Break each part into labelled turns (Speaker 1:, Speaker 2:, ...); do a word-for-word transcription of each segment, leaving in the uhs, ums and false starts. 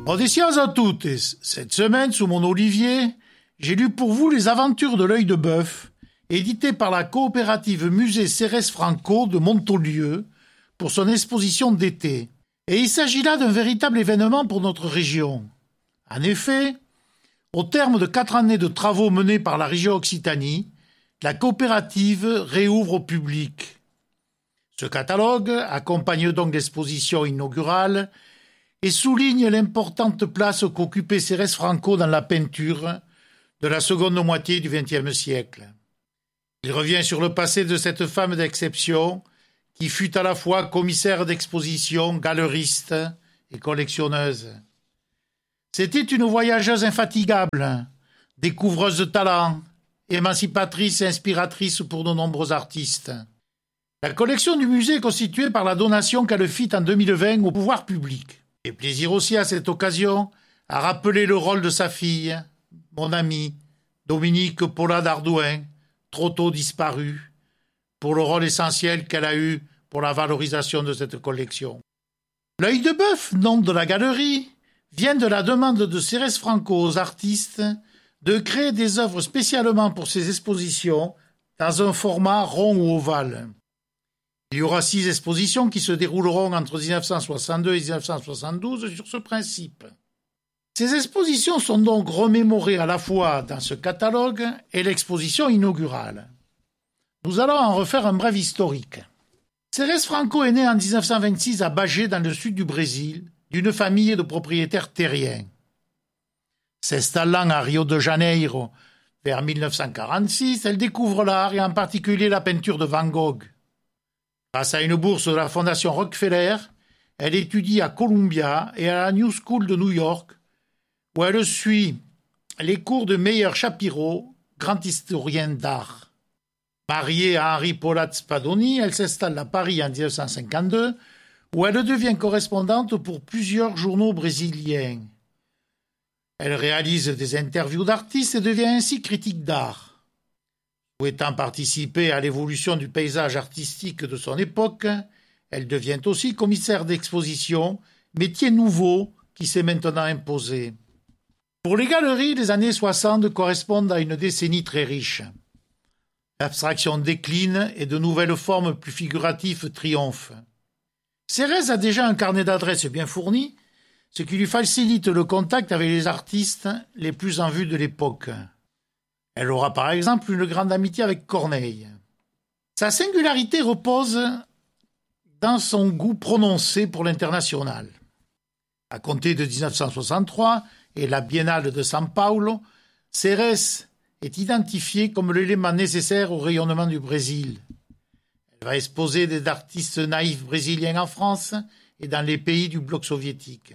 Speaker 1: Auditions à toutes. Cette semaine, sous mon olivier, j'ai lu pour vous Les aventures de l'œil de bœuf, édité par la coopérative Musée Cérès Franco de Montaulieu pour son exposition d'été. Et il s'agit là d'un véritable événement pour notre région. En effet, au terme de quatre années de travaux menés par la région Occitanie, la coopérative réouvre au public. Ce catalogue accompagne donc l'exposition inaugurale et souligne l'importante place qu'occupait Cérès Franco dans la peinture de la seconde moitié du vingtième siècle. Il revient sur le passé de cette femme d'exception qui fut à la fois commissaire d'exposition, galeriste et collectionneuse. C'était une voyageuse infatigable, découvreuse de talents, émancipatrice et inspiratrice pour de nombreux artistes. La collection du musée est constituée par la donation qu'elle fit en deux mille vingt au pouvoir public. Et plaisir aussi à cette occasion à rappeler le rôle de sa fille, mon amie, Dominique Paula d'Ardouin, trop tôt disparue, pour le rôle essentiel qu'elle a eu pour la valorisation de cette collection. L'œil de bœuf, nom de la galerie, vient de la demande de Cérès Franco aux artistes de créer des œuvres spécialement pour ces expositions dans un format rond ou ovale. Il y aura six expositions qui se dérouleront entre dix-neuf cent soixante-deux et dix-neuf cent soixante-douze sur ce principe. Ces expositions sont donc remémorées à la fois dans ce catalogue et l'exposition inaugurale. Nous allons en refaire un bref historique. Cérès Franco est né en dix-neuf cent vingt-six à Bagé, dans le sud du Brésil, d'une famille de propriétaires terriens. S'installant à Rio de Janeiro vers mille neuf cent quarante-six, elle découvre l'art et en particulier la peinture de Van Gogh. Grâce à une bourse de la Fondation Rockefeller, elle étudie à Columbia et à la New School de New York, où elle suit les cours de Meyer Shapiro, grand historien d'art. Mariée à Henri Polat Spadoni, elle s'installe à Paris en dix-neuf cent cinquante-deux, où elle devient correspondante pour plusieurs journaux brésiliens. Elle réalise des interviews d'artistes et devient ainsi critique d'art. Souhaitant participer à l'évolution du paysage artistique de son époque, elle devient aussi commissaire d'exposition, métier nouveau qui s'est maintenant imposé. Pour les galeries, les années soixante correspondent à une décennie très riche. L'abstraction décline et de nouvelles formes plus figuratives triomphent. Cérès a déjà un carnet d'adresses bien fourni, ce qui lui facilite le contact avec les artistes les plus en vue de l'époque. Elle aura par exemple une grande amitié avec Corneille. Sa singularité repose dans son goût prononcé pour l'international. À compter de dix-neuf cent soixante-trois et la Biennale de São Paulo, Cérès est identifiée comme l'élément nécessaire au rayonnement du Brésil. Elle va exposer des artistes naïfs brésiliens en France et dans les pays du bloc soviétique.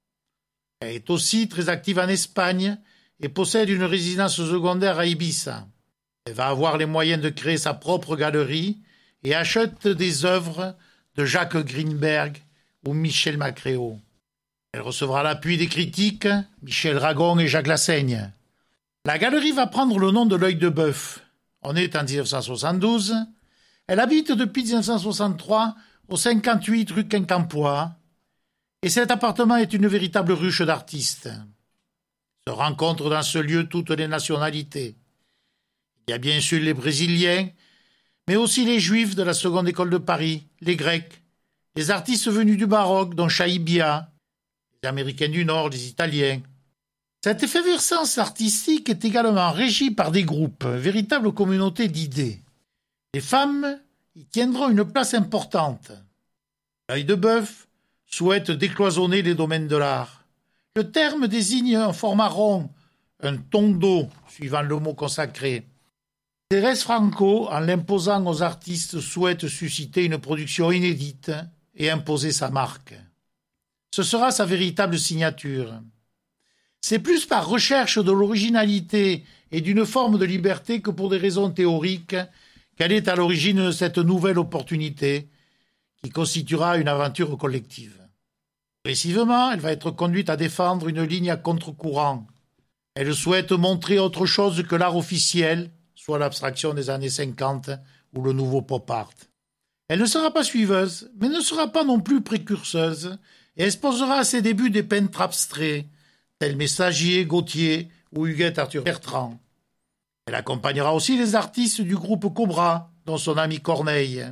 Speaker 1: Elle est aussi très active en Espagne et possède une résidence secondaire à Ibiza. Elle va avoir les moyens de créer sa propre galerie et achète des œuvres de Jacques Greenberg ou Michel Macréo. Elle recevra l'appui des critiques, Michel Ragon et Jacques Lassaigne. La galerie va prendre le nom de l'œil de bœuf. On est en dix-neuf cent soixante-douze. Elle habite depuis dix-neuf cent soixante-trois au cinquante-huit rue Quincampoix. Et cet appartement est une véritable ruche d'artistes. Se rencontrent dans ce lieu toutes les nationalités. Il y a bien sûr les Brésiliens, mais aussi les Juifs de la seconde école de Paris, les Grecs, les artistes venus du Maroc, dont Chaïbia, les Américains du Nord, les Italiens. Cette effervescence artistique est également régie par des groupes, véritables communautés d'idées. Les femmes y tiendront une place importante. L'œil de bœuf souhaite décloisonner les domaines de l'art. Le terme désigne un format rond, un tondo, suivant le mot consacré. Cérès Franco, en l'imposant aux artistes, souhaite susciter une production inédite et imposer sa marque. Ce sera sa véritable signature. C'est plus par recherche de l'originalité et d'une forme de liberté que pour des raisons théoriques qu'elle est à l'origine de cette nouvelle opportunité qui constituera une aventure collective. Progressivement, elle va être conduite à défendre une ligne à contre-courant. Elle souhaite montrer autre chose que l'art officiel, soit l'abstraction des années cinquante ou le nouveau pop art. Elle ne sera pas suiveuse, mais ne sera pas non plus précurseuse, et exposera à ses débuts des peintres abstraits, tels Messager, Gautier ou Huguette Arthur Bertrand. Elle accompagnera aussi les artistes du groupe Cobra, dont son ami Corneille.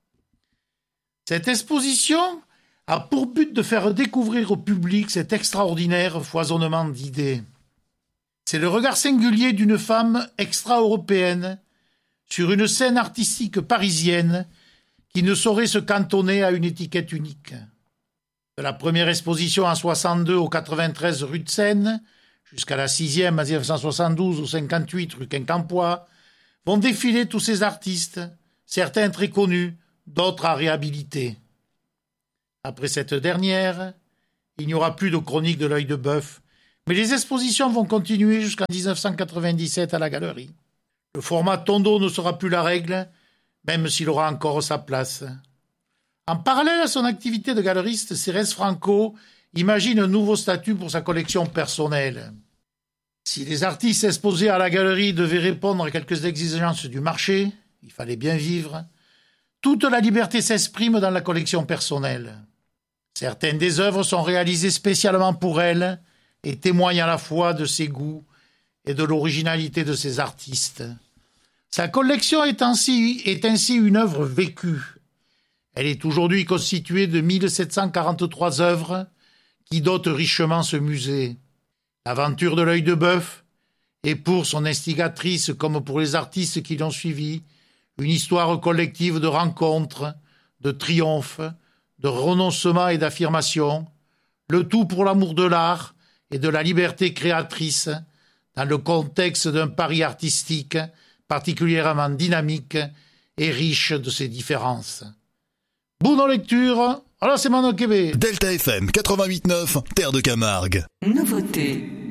Speaker 1: Cette exposition a pour but de faire découvrir au public cet extraordinaire foisonnement d'idées. C'est le regard singulier d'une femme extra-européenne sur une scène artistique parisienne qui ne saurait se cantonner à une étiquette unique. De la première exposition en soixante-deux au quatre-vingt-treize rue de Seine, jusqu'à la sixième en dix-neuf cent soixante-douze au cinquante-huit rue Quincampoix, vont défiler tous ces artistes, certains très connus, d'autres à réhabiliter. Après cette dernière, il n'y aura plus de chronique de l'œil de bœuf, mais les expositions vont continuer jusqu'en dix-neuf cent quatre-vingt-dix-sept à la galerie. Le format Tondo ne sera plus la règle, même s'il aura encore sa place. En parallèle à son activité de galeriste, Cérès Franco imagine un nouveau statut pour sa collection personnelle. Si les artistes exposés à la galerie devaient répondre à quelques exigences du marché, il fallait bien vivre, toute la liberté s'exprime dans la collection personnelle. Certaines des œuvres sont réalisées spécialement pour elle et témoignent à la fois de ses goûts et de l'originalité de ses artistes. Sa collection est ainsi, est ainsi une œuvre vécue. Elle est aujourd'hui constituée de mille sept cent quarante-trois œuvres qui dotent richement ce musée. L'aventure de l'œil de bœuf est pour son instigatrice comme pour les artistes qui l'ont suivi une histoire collective de rencontres, de triomphes, de renoncements et d'affirmations, le tout pour l'amour de l'art et de la liberté créatrice dans le contexte d'un Paris artistique particulièrement dynamique et riche de ses différences. Bonne lecture, alors c'est Manon Québec.
Speaker 2: Delta F M quatre-vingt-huit neuf, Terre de Camargue.
Speaker 3: Nouveauté.